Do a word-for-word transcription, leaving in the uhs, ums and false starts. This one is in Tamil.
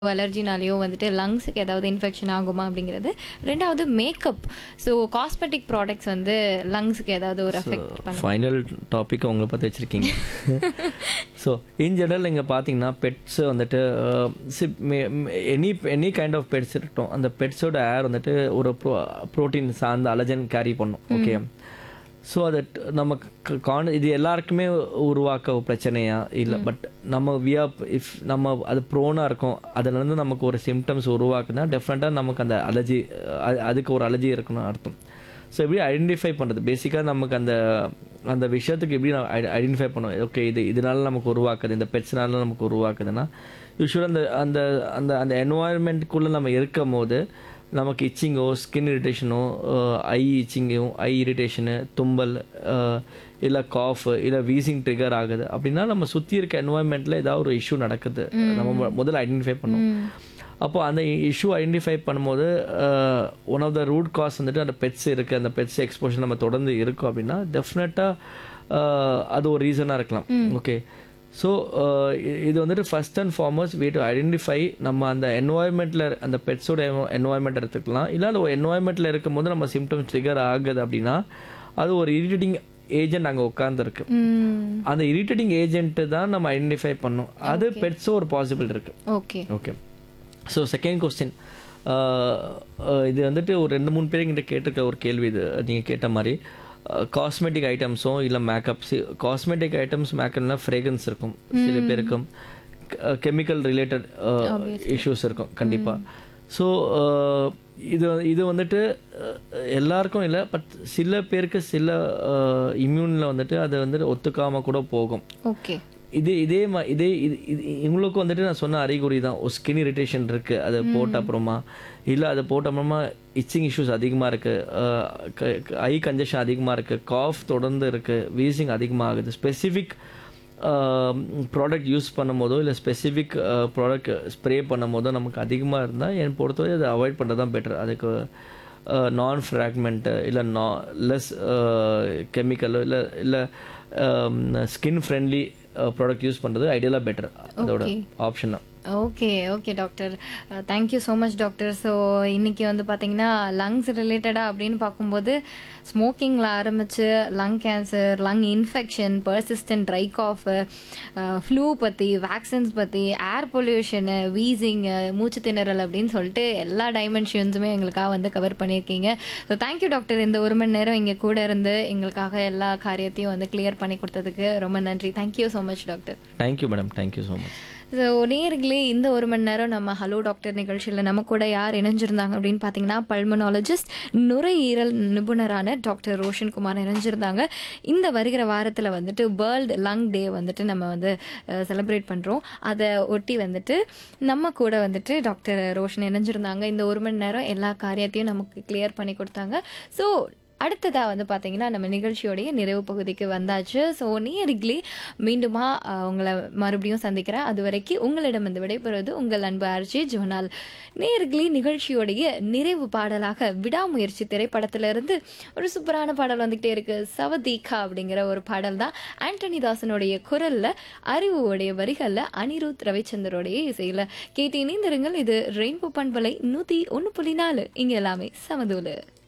அலர்ஜினாலேயோ வந்துட்டு லங்ஸுக்கு ஏதாவது இன்ஃபெக்ஷன் ஆகுமா அப்படிங்கிறது. ரெண்டாவது மேக்கப். ஸோ காஸ்மெட்டிக் ப்ராடக்ட்ஸ் வந்து லங்ஸுக்கு ஏதாவது ஒரு எஃபெக்ட் பண்ணும். ஃபைனல் டாபிக் உங்களை பார்த்து வச்சுருக்கீங்க. ஸோ இன் ஜெனரல் இங்கே பார்த்தீங்கன்னா பெட்ஸ் வந்துட்டு any any kind of pets இருக்கட்டும், அந்த பெட்ஸோட ஏர் வந்துட்டு ஒரு ப்ரோ ப்ரோட்டீன் சார்ந்த அலர்ஜன் கேரி பண்ணும். ஓகே, ஸோ அது நமக்கு கான் இது எல்லாருக்குமே உருவாக்க பிரச்சனையா இல்லை, பட் நம்ம வியா இஃப் நம்ம அது ப்ரோனாக இருக்கும், அதுலேருந்து நமக்கு ஒரு சிம்டம்ஸ் உருவாக்குனா டெஃபினட்டாக நமக்கு அந்த அலர்ஜி அதுக்கு ஒரு அலர்ஜி இருக்கணும் அர்த்தம். ஸோ எப்படி ஐடென்டிஃபை பண்ணுறது, பேசிக்காக நமக்கு அந்த அந்த விஷயத்துக்கு எப்படி நான் ஐடென்டிஃபை பண்ணுவோம். ஓகே, இது இதனால நமக்கு உருவாக்குது, இந்த பெட்ஸ்னால நமக்கு உருவாக்குதுன்னா யூஸ்வலாக அந்த அந்த அந்த அந்த என்வாயர்மெண்ட்டுக்குள்ளே நம்ம இருக்கும் போது நமக்கு இச்சிங்கோ ஸ்கின் இரிட்டேஷனோ ஐ இச்சிங்கோ ஐ இரிட்டேஷனு தும்பல் இல்லை காஃபு இல்லை வீசிங் ட்ரிகர் ஆகுது அப்படின்னா நம்ம சுற்றி இருக்க என்வாயர்மெண்ட்டில் ஏதாவது ஒரு இஷ்யூ நடக்குது, நம்ம முதல்ல ஐடென்டிஃபை பண்ணுவோம். அப்போது அந்த இஷ்யூ ஐடென்டிஃபை பண்ணும்போது one of the root cause வந்துட்டு அந்த பெட்ஸ் இருக்குது, அந்த பெட்ஸ் எக்ஸ்போஷர் நம்ம தொடர்ந்து இருக்கும் அப்படின்னா டெஃபினட்டாக அது ஒரு ரீசனாக இருக்கலாம். ஓகே, ஸோ இது வந்துட்டு first and foremost way to identify நம்ம அந்த என்வாயர்மெண்ட்டில் அந்த பெட்ஸோட என்வாயர்மெண்ட் எடுத்துக்கலாம். இல்லை அந்த ஒரு என்வாயர்மெண்ட்டில் இருக்கும் போது நம்ம சிம்டம்ஸ் ட்ரிகர் ஆகுது அப்படின்னா அது ஒரு இரிட்டேட்டிங் ஏஜென்ட் அங்கே உட்காந்துருக்கு. அந்த இரிட்டேட்டிங் ஏஜென்ட்டு தான் நம்ம ஐடென்டிஃபை பண்ணோம். அது பெட்ஸும் ஒரு பாசிபிள் இருக்குது. Okay okay so second question, இது வந்துட்டு ஒரு ரெண்டு மூணு பேருங்கிட்ட கேட்டிருக்க ஒரு கேள்வி. இது நீங்கள் கேட்ட மாதிரி காஸ்மெட்டிக் ஐட்டம்ஸும் இல்லை மேக்கப்ஸ். காஸ்மெட்டிக் ஐட்டம்ஸ் மேக்கப்னா ஃப்ரேக்ரன்ஸ் இருக்கும், சில பேருக்கும் கெமிக்கல் ரிலேட்டட் இஷ்யூஸ் இருக்கும் கண்டிப்பாக. ஸோ இது இது வந்துட்டு எல்லாருக்கும் இல்லை, பட் சில பேருக்கு சில இம்யூனில் வந்துட்டு அதை வந்துட்டு ஒத்துக்காமல் கூட போகும். ஓகே, இது இதே மா இதே இது இது இவங்களுக்கும் வந்துட்டு நான் சொன்ன அறிகுறி தான். ஒரு ஸ்கின் இரிட்டேஷன் இருக்குது, அதை போட்ட அப்புறமா இல்லை அதை போட்ட அப்புறமா இச்சிங் இஷ்யூஸ் அதிகமாக இருக்குது, ஐ கன்ஜெஷன் அதிகமாக இருக்குது, காஃப் தொடர்ந்து இருக்குது, வீசிங் அதிகமாகுது. ஸ்பெசிஃபிக் ப்ராடக்ட் யூஸ் பண்ணும் போதோ இல்லை ஸ்பெசிஃபிக் ப்ராடக்ட் ஸ்ப்ரே பண்ணும் போதோ நமக்கு அதிகமாக இருந்தால் என் பொறுத்தவரை அதை அவாய்ட் பண்ணுறது தான் பெட்டர். அதுக்கு நான் ஃப்ராக்மெண்ட்டு இல்லை நா லெஸ் கெமிக்கலோ இல்லை இல்லை ஸ்கின் ஃப்ரெண்ட்லி ப்ராடக்ட் யூஸ் பண்ணுறது ஐடியலாக பெட்டர், அதோட ஆப்ஷன் தான். Okay okay doctor, thank you so much doctor. So இன்றைக்கி வந்து பார்த்தீங்கன்னா லங்ஸ் ரிலேட்டடாக அப்படின்னு பார்க்கும்போது ஸ்மோக்கிங்கில் ஆரம்பித்து lung cancer, lung infection, persistent try காஃபு, flu பற்றி, வேக்சின்ஸ் பற்றி, ஏர் பொல்யூஷனு, வீசிங்கு, மூச்சு திணறல் அப்படின்னு சொல்லிட்டு எல்லா டைமென்ஷன்ஸுமே எங்களுக்காக வந்து கவர் பண்ணியிருக்கீங்க. ஸோ தேங்க்யூ டாக்டர், இந்த ஒரு மணி நேரம் இங்கே கூட இருந்து எங்களுக்காக எல்லா காரியத்தையும் வந்து கிளியர் பண்ணி கொடுத்ததுக்கு ரொம்ப நன்றி. Thank you so much doctor. Thank you madam, thank you so much. So நேயர்களே, இந்த ஒரு மணி நேரம் நம்ம ஹலோ டாக்டர் நிகழ்ச்சியில் நம்ம கூட யார் இணைஞ்சிருந்தாங்க அப்படின்னு பார்த்தீங்கன்னா பல்மனாலஜிஸ்ட், நுரையீரல் நிபுணரான டாக்டர் ரோஷன் குமார் இணைஞ்சிருந்தாங்க. இந்த வருகிற வாரத்தில் வந்துட்டு வேர்ல்டு லங் டே வந்துட்டு நம்ம வந்து செலிப்ரேட் பண்ணுறோம். அதை ஒட்டி வந்துட்டு நம்ம கூட வந்துட்டு டாக்டர் ரோஷன் இணைஞ்சிருந்தாங்க. இந்த ஒரு மணி நேரம் எல்லா காரியத்தையும் நமக்கு கிளியர் பண்ணி கொடுத்தாங்க. ஸோ அடுத்ததாக வந்து பார்த்தீங்கன்னா நம்ம நிகழ்ச்சியோடைய நிறைவு பகுதிக்கு வந்தாச்சு. ஸோ நேயர்களே, மீண்டுமா உங்களை மறுபடியும் சந்திக்கிறேன். அது வரைக்கும் உங்களிடம் வந்து விடைபெறுவது உங்கள் அன்பு ஆர்ஜே ஜோனால். நேயர்களே, நிகழ்ச்சியோடைய நிறைவு பாடலாக விடாமுயற்சி திரைப்படத்திலிருந்து ஒரு சூப்பரான பாடல் வந்துகிட்டே இருக்கு. சவதீகா அப்படிங்கிற ஒரு பாடல் தான். ஆண்டனி தாசனுடைய குரலில், அறிவுடைய வரிகளில், அனிருத் ரவிச்சந்தருடைய இசையில் கேட்டு இணைந்திருங்கள். இது ரெயின்போ பண்பலை நூற்றி ஒன்று புள்ளி நாலு. இங்கே எல்லாமே சமதூலு.